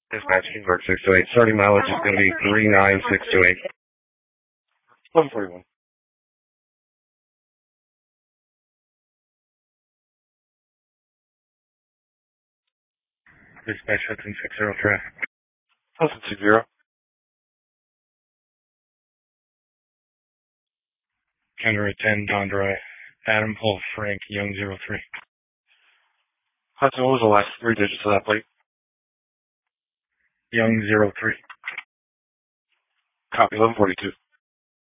Dispatch Kingsburg 628. Starting mileage is going to be 39628. 1141. Dispatch Hudson 60 traffic. Hudson 60. Kendra 10, Don Drive. Adam Paul Frank Young 03. Hudson, what was the last 3 digits of that plate? Young 03. Copy 1142.